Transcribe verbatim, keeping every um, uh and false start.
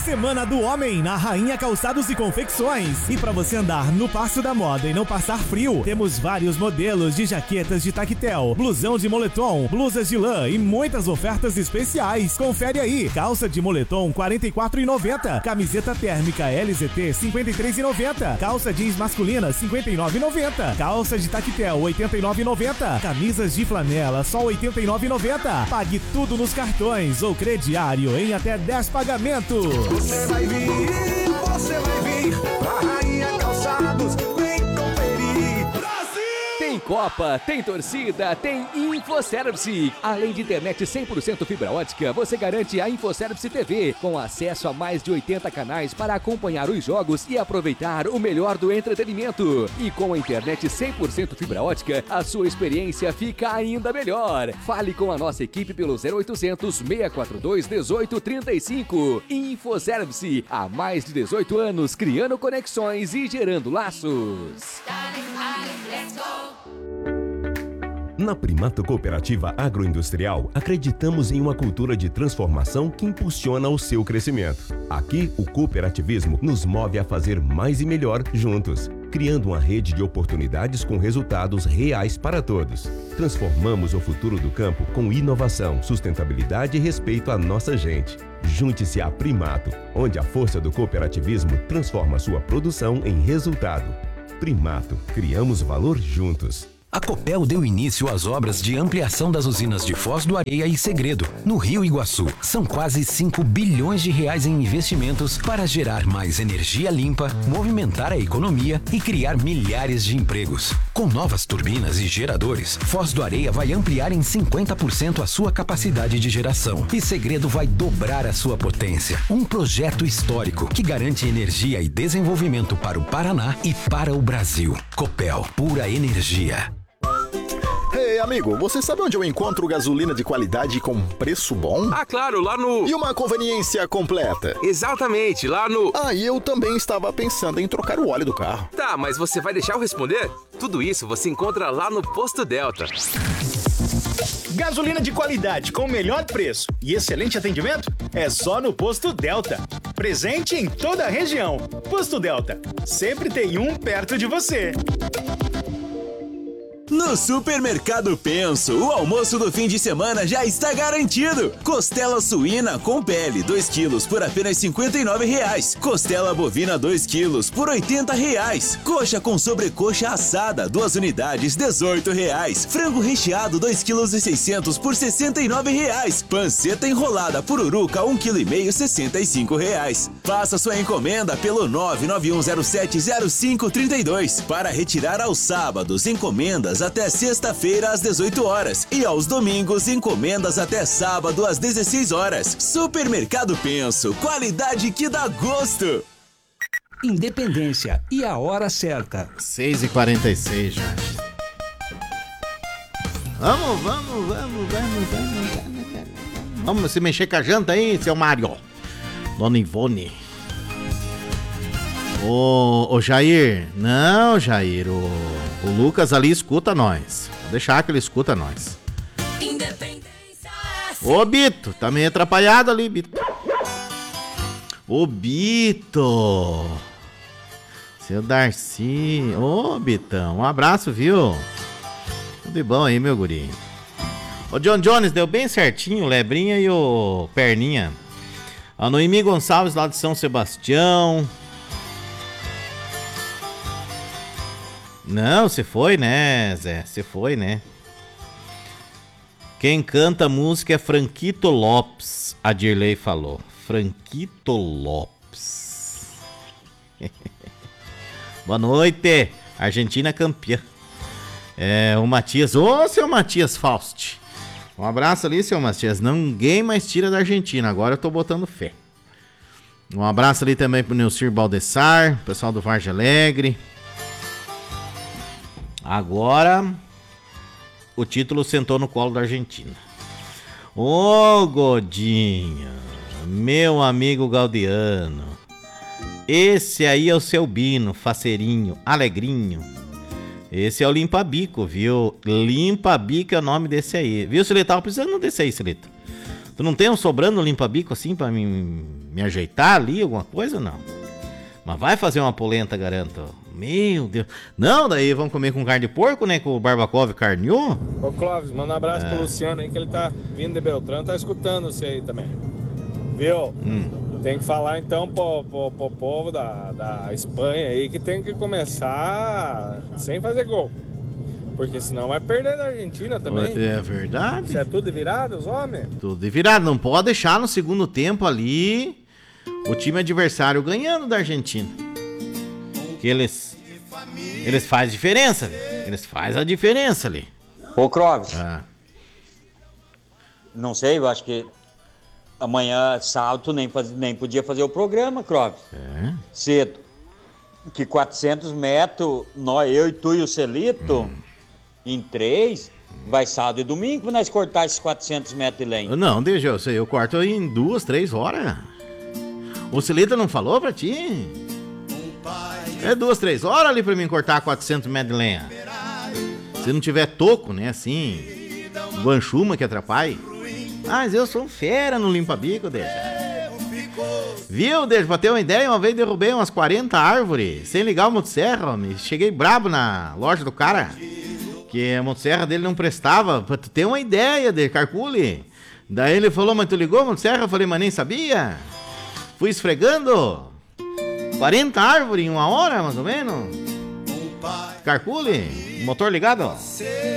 Semana do Homem na Rainha Calçados e Confecções. E para você andar no passo da moda e não passar frio, temos vários modelos de jaquetas de tactel, blusão de moletom, blusas de lã e muitas ofertas especiais. Confere aí. Calça de moletom quarenta e quatro reais e noventa centavos, camiseta térmica L Z T cinquenta e três reais e noventa centavos, calça jeans masculina cinquenta e nove reais e noventa centavos, calça de tactel oitenta e nove reais e noventa centavos, camisas de flanela só oitenta e nove reais e noventa centavos. Pague tudo nos cartões ou crediário em até dez pagamentos. Você vai vir, você vai vir pra Rainha Calçados, vem conferir. Brasil! Tem Copa, tem torcida, tem InfoService. Além de internet cem por cento fibra ótica, você garante a InfoService T V, com acesso a mais de oitenta canais para acompanhar os jogos e aproveitar o melhor do entretenimento. E com a internet cem por cento fibra ótica, a sua experiência fica ainda melhor. Fale com a nossa equipe pelo zero oitocentos, seis quatro dois, um oito três cinco. InfoService, há mais de dezoito anos, criando conexões e gerando laços. Na Primato Cooperativa Agroindustrial, acreditamos em uma cultura de transformação que impulsiona o seu crescimento. Aqui, o cooperativismo nos move a fazer mais e melhor juntos, criando uma rede de oportunidades com resultados reais para todos. Transformamos o futuro do campo com inovação, sustentabilidade e respeito à nossa gente. Junte-se à Primato, onde a força do cooperativismo transforma sua produção em resultado. Primato, criamos valor juntos. A Copel deu início às obras de ampliação das usinas de Foz do Areia e Segredo, no Rio Iguaçu. São quase cinco bilhões de reais em investimentos para gerar mais energia limpa, movimentar a economia e criar milhares de empregos. Com novas turbinas e geradores, Foz do Areia vai ampliar em cinquenta por cento a sua capacidade de geração e Segredo vai dobrar a sua potência. Um projeto histórico que garante energia e desenvolvimento para o Paraná e para o Brasil. Copel, pura energia. Ei, amigo, você sabe onde eu encontro gasolina de qualidade com preço bom? Ah, claro, lá no... E uma conveniência completa. Exatamente, lá no... Ah, e eu também estava pensando em trocar o óleo do carro. Tá, mas você vai deixar eu responder? Tudo isso você encontra lá no Posto Delta. Gasolina de qualidade com o melhor preço e excelente atendimento é só no Posto Delta. Presente em toda a região. Posto Delta, sempre tem um perto de você. No Supermercado Penso, o almoço do fim de semana já está garantido. Costela suína com pele, dois quilos por apenas cinquenta e nove reais. Costela bovina, dois quilos por oitenta reais. Coxa com sobrecoxa assada, duas unidades, dezoito reais. Frango recheado, dois quilos e seiscentos por sessenta e nove reais. Panceta enrolada pururuca, um quilo e meio, sessenta e cinco reais. Faça sua encomenda pelo nove nove um zero sete zero cinco três dois. Para retirar aos sábados, encomendas até sexta-feira às dezoito horas e aos domingos encomendas até sábado às dezesseis horas. Supermercado Penso, qualidade que dá gosto. Independência e a hora certa. seis e quarenta e seis já. Vamos, vamos, vamos, vamos, vamos, vamos. Vamos se mexer com a janta aí, seu Mário. Dona Ivone. Ô, ô Jair, não, Jair, o, o Lucas ali escuta nós. Vou deixar que ele escuta nós. Ô, Bito, tá meio atrapalhado ali, Bito. Ô, Bito. Seu Darcy. Ô, Bitão, um abraço, viu? Tudo de bom aí, meu guri. Ô, John Jones, deu bem certinho, o Lebrinha e o Perninha. A Noemi Gonçalves lá de São Sebastião. Não, você foi, né, Zé? Você foi, né? Quem canta a música é Franquito Lopes, a Dirley falou. Franquito Lopes. Boa noite, Argentina campeã. É, o Matias, ô seu Matias Faust. Um abraço ali, seu Matias. Ninguém mais tira da Argentina, agora eu tô botando fé. Um abraço ali também pro Neucir Baldessar, pessoal do Vargem Alegre. Agora, o título sentou no colo da Argentina. Ô, Godinho, meu amigo Gaudiano. Esse aí é o seu Bino, faceirinho, alegrinho. Esse é o Limpa-Bico, viu? Limpa-Bico é o nome desse aí. Viu, Silito? Tava precisando desse aí, Silito. Tu não tem um sobrando limpa-bico assim pra me, me ajeitar ali, alguma coisa ou não? Mas vai fazer uma polenta, garanto. Meu Deus. Não, daí vamos comer com carne de porco, né? Com o Barbacov carneou. Ô Clóvis, manda um abraço É. pro Luciano aí, que ele tá vindo de Beltrão, tá escutando você aí também. Viu? Hum. Tem que falar então pro, pro, pro povo da, da Espanha aí que tem que começar sem fazer gol. Porque senão vai perder da Argentina também. É verdade. Isso é tudo de virada, os homens? Tudo de virada. Não pode deixar no segundo tempo ali o time adversário ganhando da Argentina. Que eles, eles fazem diferença. Eles fazem a diferença ali. Ô, Clóvis. Ah. Não sei, eu acho que amanhã, sábado, tu nem, faz, nem podia fazer o programa, Clóvis. É. Cedo. Que quatrocentos metros, nós, eu e tu e o Celito, Hum. em três, vai sábado e domingo pra nós cortar esses quatrocentos metros de lenha. Não, deixa eu sei, eu corto em duas, três horas. O Celita não falou pra ti? É duas, três horas ali pra mim cortar quatrocentos metros de lenha. Se não tiver toco, né, assim, guanchuma que atrapalhe. Mas eu sou um fera no limpa-bico, deixa. Viu, deixa, pra ter uma ideia, uma vez derrubei umas quarenta árvores, sem ligar o motosserra, homem. Cheguei brabo na loja do cara, que a motosserra dele não prestava, pra tu ter uma ideia, de calcule. Daí ele falou, mas tu ligou a motosserra? Eu falei, mas nem sabia. Fui esfregando quarenta árvores em uma hora, mais ou menos. Calcule, motor ligado.